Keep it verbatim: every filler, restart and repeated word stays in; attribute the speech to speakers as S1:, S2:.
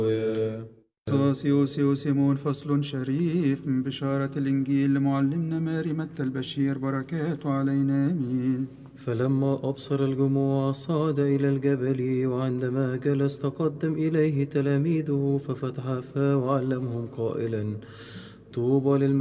S1: سوسيو سيمون فصل شريف من بشارة الإنجيل لمعلمنا ماري متى البشير، بركاته علينا آمين.
S2: فلما أبصر الجموع صعد إلى الجبل، وعندما جلس تقدم إليه تلاميذه ففتح فاه وعلمهم قائلا: طوبى للمسيح